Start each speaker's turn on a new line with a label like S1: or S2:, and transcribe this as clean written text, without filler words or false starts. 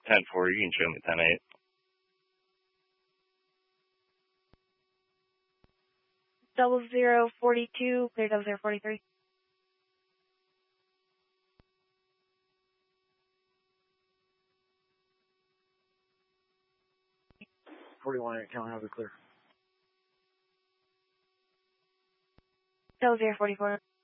S1: 10-4, you can show me 10-8.
S2: Double 042, clear 0043.
S3: 41, Count Houses clear.
S2: 0044.